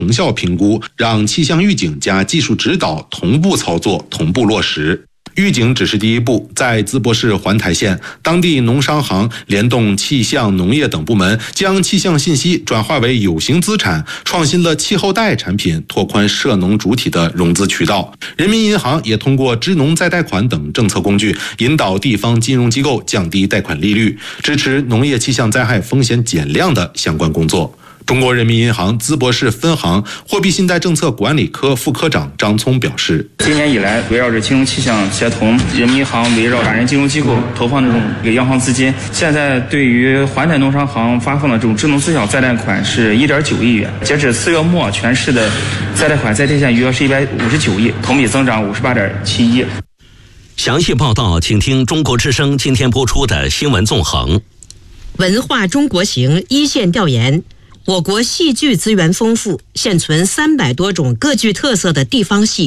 成效评估，让气象预警加技术指导同步操作、同步落实。预警只是第一步，在淄博市环台县，当地农商行联动气象、农业等部门，将气象信息转化为有形资产，创新了气候贷产品，拓宽涉农主体的融资渠道。人民银行也通过支农再贷款等政策工具，引导地方金融机构降低贷款利率，支持农业气象灾害风险减量的相关工作。中国人民银行淄博市分行货币信贷政策管理科副科长张聪表示， 今年以来，围绕着金融气象协同，人民银行围绕法人金融机构投放这种央行资金，现在对于环台农商行发放的这种支农自小再贷款是1.9亿元。截止4月末，全市的再贷款在贴现余额是159亿，同比增长58.7亿。 详细报道，请听中国之声今天播出的新闻纵横。 文化中国行一线调研。我国戏剧资源丰富，现存300多种各具特色的地方戏。